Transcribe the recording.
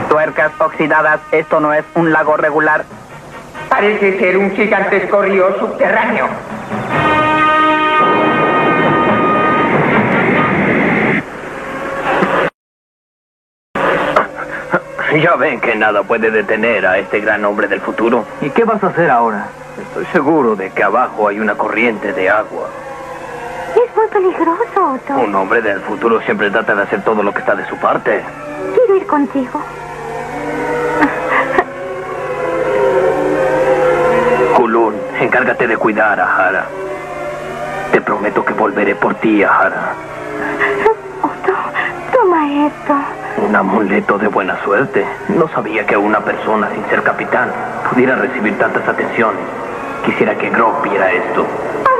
Tuercas oxidadas, esto no es un lago regular. Parece ser un gigantesco río subterráneo. Ya ven que nada puede detener a este gran hombre del futuro. ¿Y qué vas a hacer ahora? Estoy seguro de que abajo hay una corriente de agua. Es muy peligroso, Otto. Un hombre del futuro siempre trata de hacer todo lo que está de su parte. Quiero ir contigo. Kulun, encárgate de cuidar a Hara. Te prometo que volveré por ti, Hara. Otto, toma esto. Un amuleto de buena suerte. No sabía que una persona sin ser capitán pudiera recibir tantas atenciones. Quisiera que Grog viera esto.